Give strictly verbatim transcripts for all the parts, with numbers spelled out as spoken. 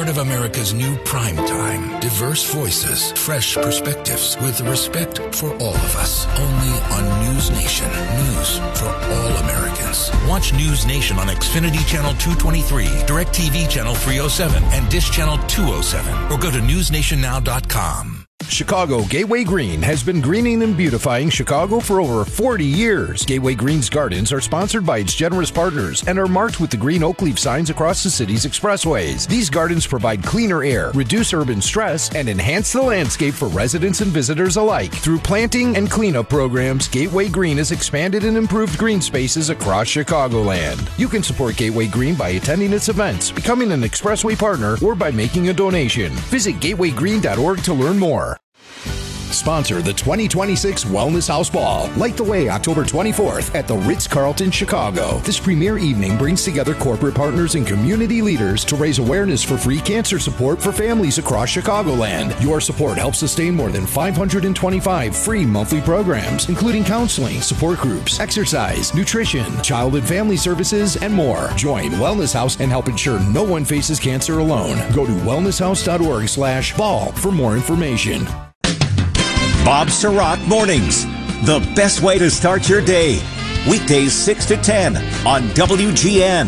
part of America's new prime time. Diverse voices, fresh perspectives, with respect for all of us. Only on News Nation. News for all Americans. Watch News Nation on Xfinity Channel two twenty-three, DirecTV Channel three oh seven, and Dish Channel two oh seven, or go to news nation now dot com. Chicago Gateway Green has been greening and beautifying Chicago for over forty years. Gateway Green's gardens are sponsored by its generous partners and are marked with the green oak leaf signs across the city's expressways. These gardens provide cleaner air, reduce urban stress, and enhance the landscape for residents and visitors alike. Through planting and cleanup programs, Gateway Green has expanded and improved green spaces across Chicagoland. You can support Gateway Green by attending its events, becoming an expressway partner, or by making a donation. Visit gateway green dot org to learn more. Sponsor the twenty twenty-six Wellness House Ball. Light the way October twenty-fourth at the Ritz-Carlton, Chicago. This premier evening brings together corporate partners and community leaders to raise awareness for free cancer support for families across Chicagoland. Your support helps sustain more than five hundred twenty-five free monthly programs, including counseling, support groups, exercise, nutrition, child and family services, and more. Join Wellness House and help ensure no one faces cancer alone. Go to wellness house dot org slash ball for more information. Bob Sirott Mornings, the best way to start your day. Weekdays six to ten on W G N.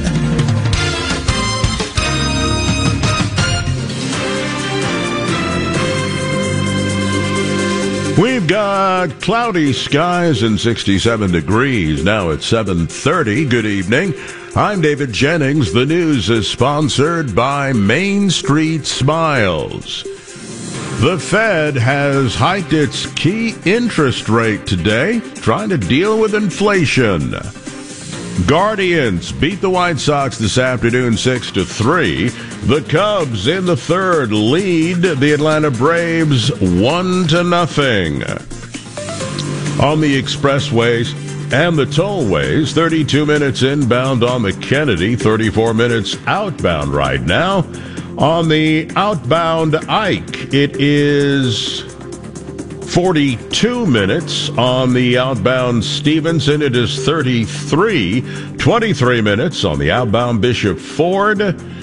We've got cloudy skies and sixty-seven degrees. Now it's seven thirty. Good evening. I'm David Jennings. The news is sponsored by Main Street Smiles. The Fed has hiked its key interest rate today, trying to deal with inflation. Guardians beat the White Sox this afternoon six to three. The Cubs in the third lead the Atlanta Braves one to nothing. On the expressways and the tollways, thirty-two minutes inbound on the Kennedy, thirty-four minutes outbound right now. On the outbound Ike, it is forty-two minutes. On the outbound Stevenson, it is thirty-three. twenty-three minutes on the outbound Bishop Ford.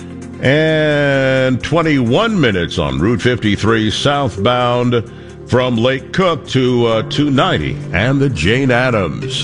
And twenty-one minutes on Route fifty-three southbound from Lake Cook to uh, two ninety and the Jane Addams.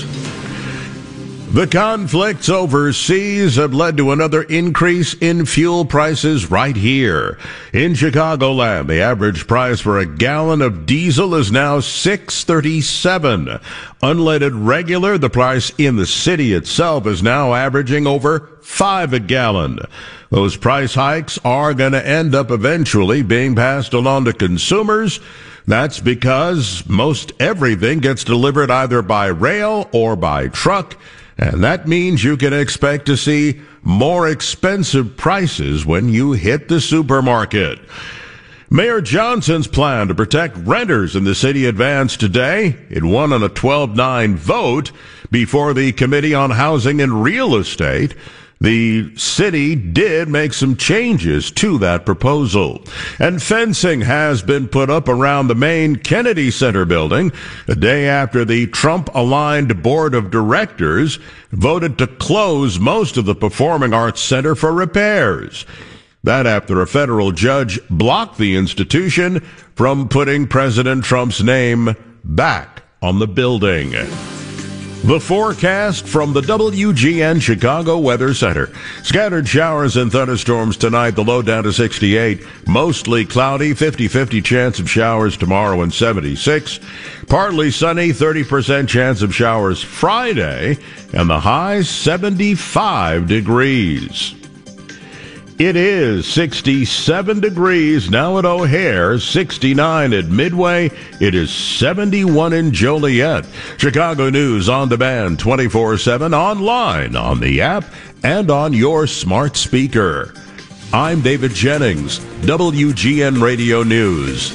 The conflicts overseas have led to another increase in fuel prices right here. In Chicagoland, the average price for a gallon of diesel is now six thirty-seven. Unleaded regular, the price in the city itself is now averaging over five a gallon. Those price hikes are going to end up eventually being passed along to consumers. That's because most everything gets delivered either by rail or by truck. And that means you can expect to see more expensive prices when you hit the supermarket. Mayor Johnson's plan to protect renters in the city advanced today. It won on a twelve nine vote before the Committee on Housing and Real Estate. The city did make some changes to that proposal. And fencing has been put up around the main Kennedy Center building a day after the Trump-aligned board of directors voted to close most of the Performing Arts Center for repairs. That after a federal judge blocked the institution from putting President Trump's name back on the building. The forecast from the W G N Chicago Weather Center. Scattered showers and thunderstorms tonight, the low down to sixty-eight. Mostly cloudy, fifty-fifty chance of showers tomorrow and seventy-six. Partly sunny, thirty percent chance of showers Friday, and the high seventy-five degrees. It is sixty-seven degrees now at O'Hare, sixty-nine at Midway. It is seventy-one in Joliet. Chicago News on demand twenty-four seven, online, on the app, and on your smart speaker. I'm David Jennings, W G N Radio News.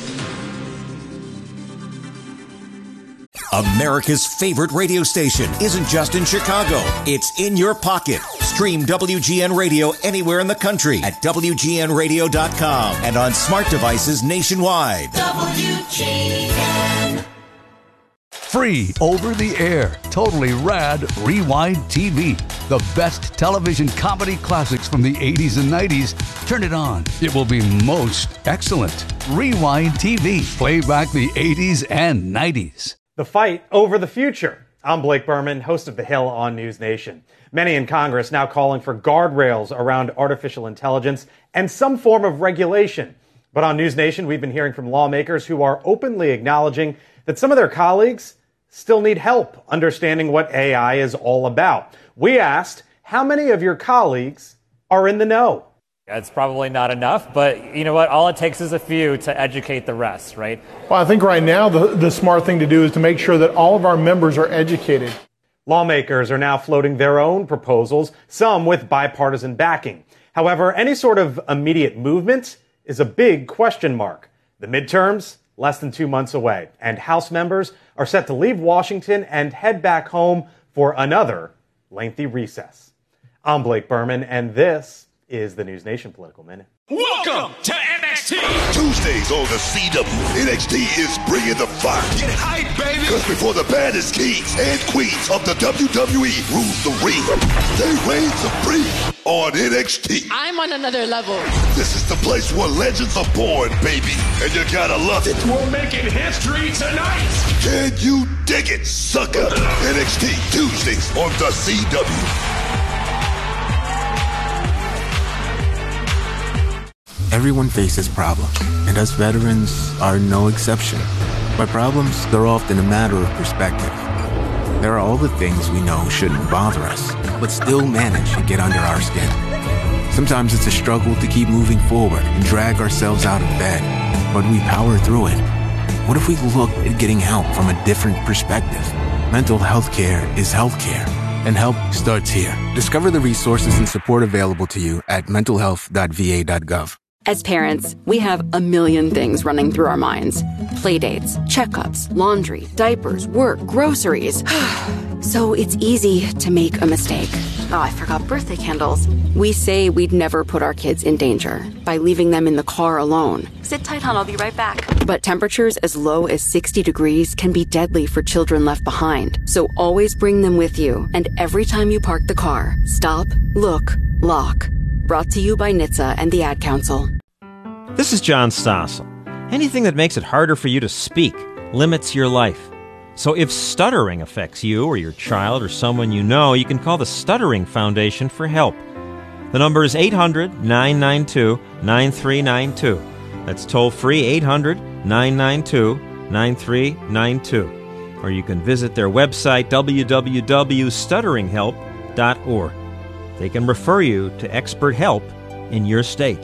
America's favorite radio station isn't just in Chicago. It's in your pocket. Stream W G N Radio anywhere in the country at W G N radio dot com and on smart devices nationwide. W G N. Free over the air, totally rad Rewind T V. The best television comedy classics from the eighties and nineties. Turn it on. It will be most excellent. Rewind T V. Play back the eighties and nineties. The fight over the future. I'm Blake Berman, host of The Hill on News Nation. Many in Congress now calling for guardrails around artificial intelligence and some form of regulation. But on News Nation, we've been hearing from lawmakers who are openly acknowledging that some of their colleagues still need help understanding what A I is all about. We asked, how many of your colleagues are in the know? It's probably not enough, but you know what? All it takes is a few to educate the rest, right? Well, I think right now the, the smart thing to do is to make sure that all of our members are educated. Lawmakers are now floating their own proposals, some with bipartisan backing. However, any sort of immediate movement is a big question mark. The midterms, less than two months away, and House members are set to leave Washington and head back home for another lengthy recess. I'm Blake Berman, and this is the News Nation Political Minute. Welcome to N X T! Tuesdays on the C W, N X T is bringing the fire. Get hype, baby! Because before the baddest kings and queens of the W W E rule the ring, they reign supreme on N X T. I'm on another level. This is the place where legends are born, baby, and you gotta love it. We're making history tonight! Can you dig it, sucker? N X T, Tuesdays on the C W. Everyone faces problems, and us veterans are no exception. By problems, they're often a matter of perspective. There are all the things we know shouldn't bother us, but still manage to get under our skin. Sometimes it's a struggle to keep moving forward and drag ourselves out of bed, but we power through it. What if we looked at getting help from a different perspective? Mental health care is health care, and help starts here. Discover the resources and support available to you at mental health dot v a dot gov. As parents, we have a million things running through our minds. Playdates, checkups, laundry, diapers, work, groceries. So it's easy to make a mistake. Oh, I forgot birthday candles. We say we'd never put our kids in danger by leaving them in the car alone. Sit tight, hon, I'll be right back. But temperatures as low as sixty degrees can be deadly for children left behind. So always bring them with you. And every time you park the car, stop, look, lock. Brought to you by N H T S A and the Ad Council. This is John Stossel. Anything that makes it harder for you to speak limits your life. So if stuttering affects you or your child or someone you know, you can call the Stuttering Foundation for help. The number is eight hundred, nine nine two, nine three nine two. That's toll-free eight hundred, nine nine two, nine three nine two. Or you can visit their website, w w w dot stuttering help dot org. They can refer you to expert help in your state.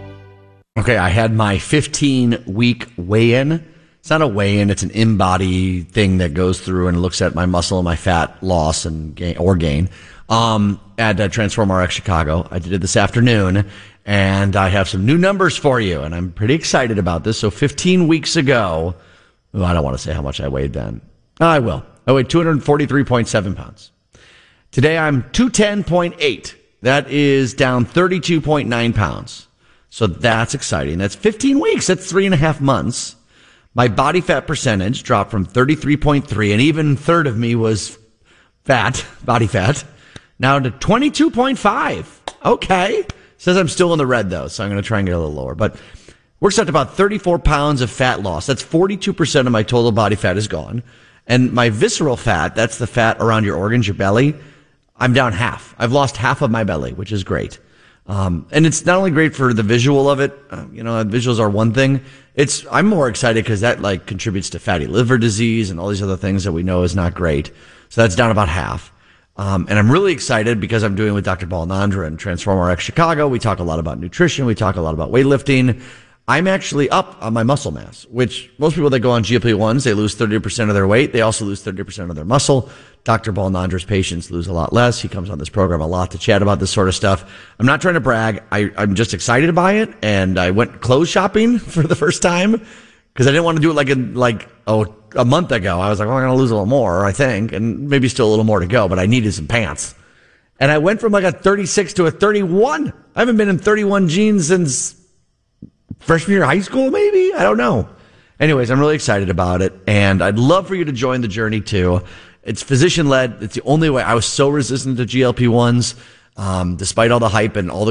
Okay, I had my fifteen-week weigh-in. It's not a weigh-in, it's an in-body thing that goes through and looks at my muscle and my fat loss and gain, or gain um, at uh, Transform R X Chicago. I did it this afternoon, and I have some new numbers for you, and I'm pretty excited about this. So fifteen weeks ago, oh, I don't want to say how much I weighed then. Oh, I will. I weighed two hundred forty-three point seven pounds. Today I'm two ten point eight. That is down thirty-two point nine pounds. So that's exciting. That's fifteen weeks. That's three and a half months. My body fat percentage dropped from thirty-three point three, and even a third of me was fat, body fat, now to twenty-two point five. Okay. Says I'm still in the red though, so I'm going to try and get a little lower. But works out to about thirty-four pounds of fat loss. That's forty-two percent of my total body fat is gone. And my visceral fat, that's the fat around your organs, your belly, I'm down half. I've lost half of my belly, which is great. Um, and it's not only great for the visual of it, uh, you know, visuals are one thing. It's, I'm more excited because that like contributes to fatty liver disease and all these other things that we know is not great. So that's down about half. Um, and I'm really excited because I'm doing with Doctor Balnandra and Transform R X Chicago. We talk a lot about nutrition. We talk a lot about weightlifting. I'm actually up on my muscle mass, which most people that go on G L P ones, they lose thirty percent of their weight. They also lose thirty percent of their muscle. Doctor Balnandra's patients lose a lot less. He comes on this program a lot to chat about this sort of stuff. I'm not trying to brag. I, I'm just excited by it. And I went clothes shopping for the first time because I didn't want to do it like a, like oh, a month ago. I was like, well, I'm going to lose a little more, I think, and maybe still a little more to go, but I needed some pants. And I went from like a thirty-six to a thirty-one. I haven't been in thirty-one jeans since freshman year of high school, maybe? I don't know. Anyways, I'm really excited about it, and I'd love for you to join the journey too. It's physician led. It's the only way. I was so resistant to G L P ones, um, despite all the hype and all the